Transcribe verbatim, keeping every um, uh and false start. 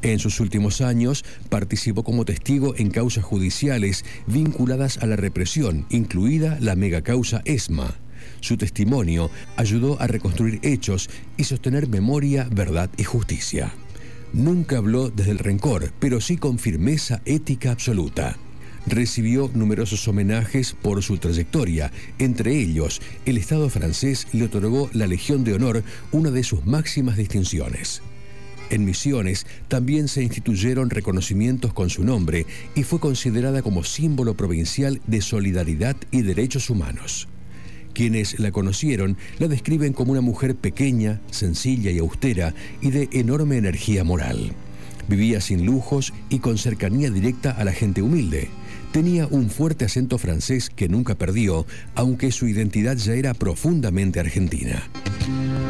En sus últimos años participó como testigo en causas judiciales vinculadas a la represión, incluida la megacausa ESMA. Su testimonio ayudó a reconstruir hechos y sostener memoria, verdad y justicia. Nunca habló desde el rencor, pero sí con firmeza ética absoluta. Recibió numerosos homenajes por su trayectoria. Entre ellos, el Estado francés le otorgó la Legión de Honor, una de sus máximas distinciones. En Misiones también se instituyeron reconocimientos con su nombre y fue considerada como símbolo provincial de solidaridad y derechos humanos. Quienes la conocieron la describen como una mujer pequeña, sencilla y austera y de enorme energía moral. Vivía sin lujos y con cercanía directa a la gente humilde. Tenía un fuerte acento francés que nunca perdió, aunque su identidad ya era profundamente argentina.